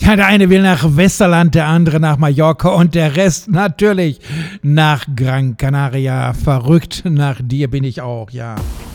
Ja, der eine will nach Westerland, der andere nach Mallorca und der Rest natürlich nach Gran Canaria. Verrückt, nach dir bin ich auch, ja.